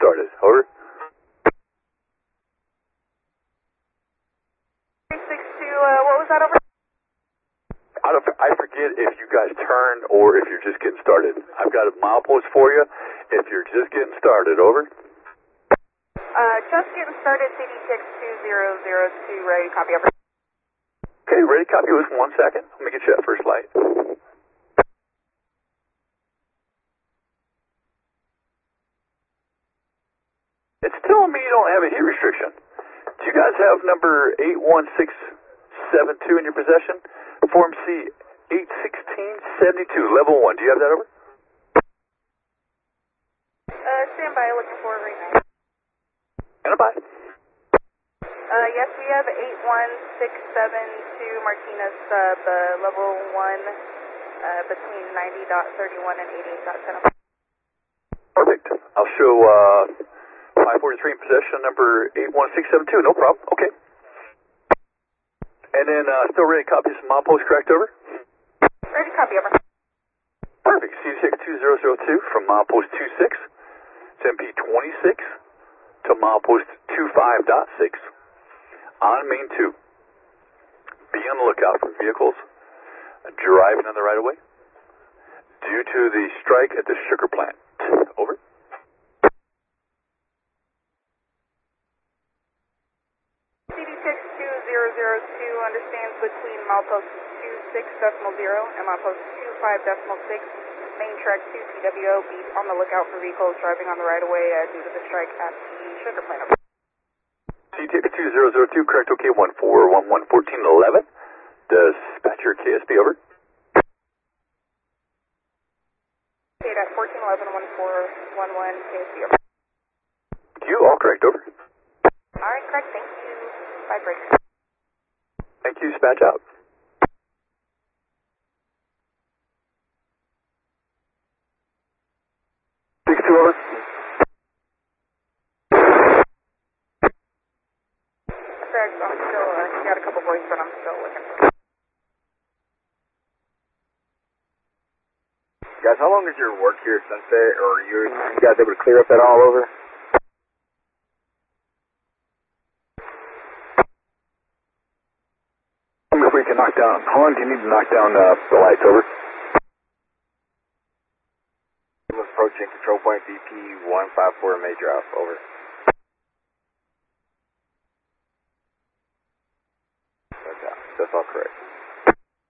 started. Over. 362, what was that over? I forget if you guys turn or if you're just getting started. I've got a milepost for you if you're just getting started. Over. Just getting started, CDTX 2002, ready, copy over. Okay, ready, copy with 1 second. Let me get you that first light. It's telling me you don't have a heat restriction. Do you guys have number 81672 in your possession? Form C 81672, level 1. Do you have that over? Stand by, looking for a reading. Stand by. Yes, we have 81672 Martinez sub, level 1, between 90.31 and 88.10. Perfect. I'll show 543 in possession, number 81672. No problem. Okay. And then still ready to copy some milepost, correct, over? Ready, copy over. Perfect. CDTX 2002 from milepost 26. It's MP 26 to milepost 25.6 on main 2. Be on the lookout for vehicles driving on the right of way due to the strike at the sugar plant. Over. CDTX 2002 understands between milepost 26.0 and milepost 25.6. Main track 2 TWO, be on the lookout for vehicles driving on the right of way due to the strike at the sugar plant. CDTX 2002, correct, okay, 14111411. Dispatcher KSB, over. Okay, at 14111411 KSB, over. You all correct, over. Alright, correct, thank you. Bye, break. Thank you, dispatch out. Over. Correct, I'm still, got a couple voice, but I'm still looking for. Guys, how long is your work here at Sunset, or you guys able to clear up that all over? If we can knock down, how long do you need to knock down the lights, over? Approaching control point BP 154 major off, over. That's all correct.